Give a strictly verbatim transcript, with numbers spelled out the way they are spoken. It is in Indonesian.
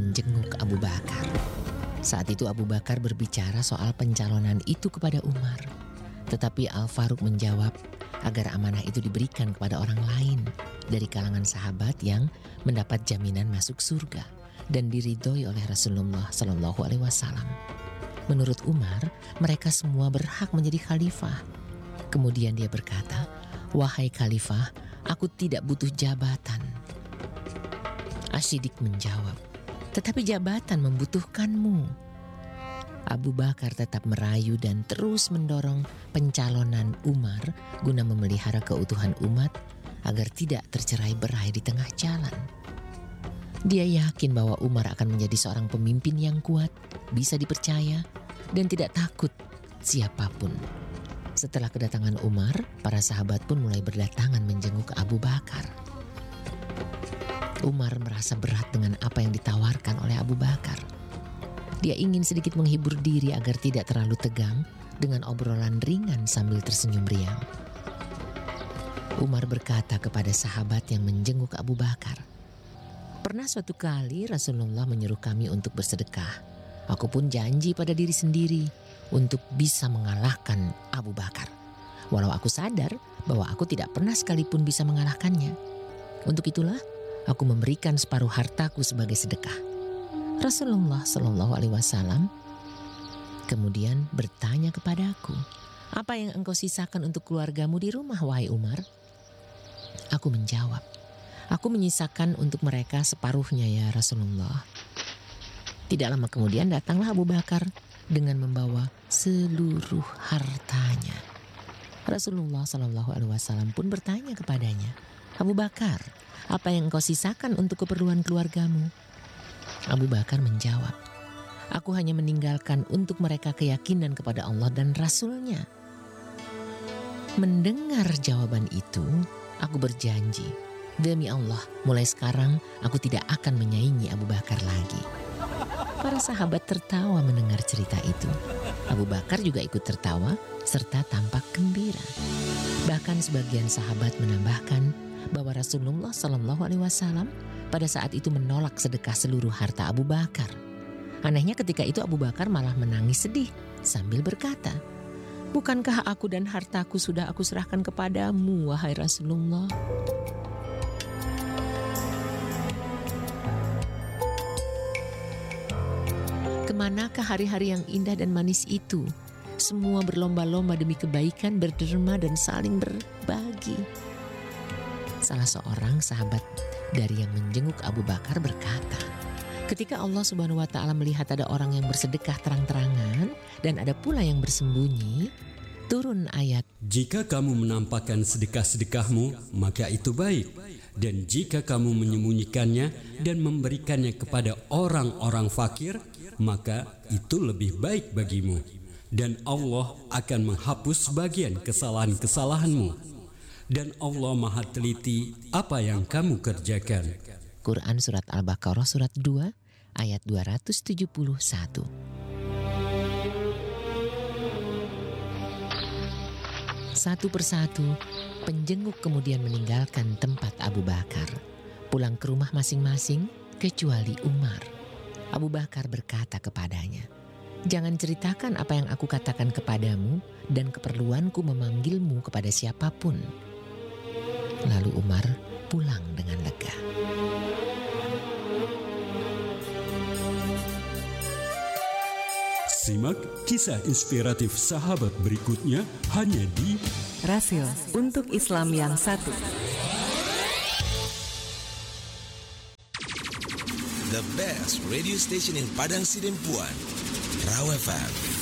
menjenguk Abu Bakar. Saat itu Abu Bakar berbicara soal pencalonan itu kepada Umar. Tetapi Al-Faruq menjawab agar amanah itu diberikan kepada orang lain dari kalangan sahabat yang mendapat jaminan masuk surga dan diridhoi oleh Rasulullah Shallallahu Alaihi Wasallam. Menurut Umar, mereka semua berhak menjadi khalifah. Kemudian dia berkata, "Wahai khalifah, aku tidak butuh jabatan." Asy-Siddiq menjawab, "Tetapi jabatan membutuhkanmu." Abu Bakar tetap merayu dan terus mendorong pencalonan Umar guna memelihara keutuhan umat agar tidak tercerai-berai di tengah jalan. Dia yakin bahwa Umar akan menjadi seorang pemimpin yang kuat, bisa dipercaya, dan tidak takut siapapun. Setelah kedatangan Umar, para sahabat pun mulai berdatangan menjenguk Abu Bakar. Umar merasa berat dengan apa yang ditawarkan oleh Abu Bakar. Dia ingin sedikit menghibur diri agar tidak terlalu tegang dengan obrolan ringan sambil tersenyum riang. Umar berkata kepada sahabat yang menjenguk Abu Bakar, "Pernah suatu kali Rasulullah menyuruh kami untuk bersedekah. Aku pun janji pada diri sendiri untuk bisa mengalahkan Abu Bakar. Walau aku sadar bahwa aku tidak pernah sekalipun bisa mengalahkannya. Untuk itulah aku memberikan separuh hartaku sebagai sedekah." Rasulullah Shallallahu Alaihi Wasallam kemudian bertanya kepadaku, "Apa yang engkau sisakan untuk keluargamu di rumah, wahai Umar?" Aku menjawab, "Aku menyisakan untuk mereka separuhnya ya Rasulullah." Tidak lama kemudian datanglah Abu Bakar dengan membawa seluruh hartanya. Rasulullah Shallallahu Alaihi Wasallam pun bertanya kepadanya, "Abu Bakar, apa yang engkau sisakan untuk keperluan keluargamu?" Abu Bakar menjawab, "Aku hanya meninggalkan untuk mereka keyakinan kepada Allah dan Rasul-Nya." Mendengar jawaban itu, aku berjanji, demi Allah, mulai sekarang aku tidak akan menyaingi Abu Bakar lagi. Para sahabat tertawa mendengar cerita itu. Abu Bakar juga ikut tertawa serta tampak gembira. Bahkan sebagian sahabat menambahkan bahwa Rasulullah Shallallahu Alaihi Wasallam pada saat itu menolak sedekah seluruh harta Abu Bakar. Anehnya ketika itu Abu Bakar malah menangis sedih sambil berkata, "Bukankah aku dan hartaku sudah aku serahkan kepadamu, wahai Rasulullah?" Kemanakah hari-hari yang indah dan manis itu? Semua berlomba-lomba demi kebaikan, berderma dan saling berbagi. Salah seorang sahabat dari yang menjenguk Abu Bakar berkata, ketika Allah Subhanahu wa Ta'ala melihat ada orang yang bersedekah terang-terangan dan ada pula yang bersembunyi, turun ayat, "Jika kamu menampakkan sedekah-sedekahmu, maka itu baik. Dan jika kamu menyembunyikannya dan memberikannya kepada orang-orang fakir, maka itu lebih baik bagimu. Dan Allah akan menghapus sebagian kesalahan-kesalahanmu. Dan Allah Maha teliti apa yang kamu kerjakan." Quran Surat Al-Baqarah Surat dua ayat dua ratus tujuh puluh satu. Satu persatu, penjenguk kemudian meninggalkan tempat Abu Bakar, pulang ke rumah masing-masing kecuali Umar. Abu Bakar berkata kepadanya, "Jangan ceritakan apa yang aku katakan kepadamu dan keperluanku memanggilmu kepada siapapun." Lalu Umar pulang dengan lega. Simak kisah inspiratif sahabat berikutnya hanya di Rasil untuk Islam yang satu. The best radio station in Padang Sidempuan, Raw F M.